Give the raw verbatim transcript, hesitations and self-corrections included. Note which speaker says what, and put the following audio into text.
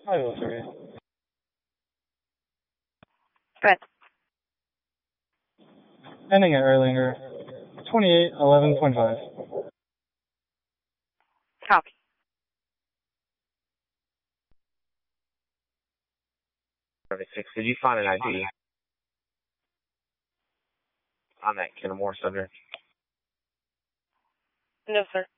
Speaker 1: I will, sorry.
Speaker 2: Good.
Speaker 1: Ending at Erlanger. twenty-eight eleven point five.
Speaker 2: Copy.
Speaker 3: Six. Did you find an I D on that Kenmore subject?
Speaker 2: No, sir.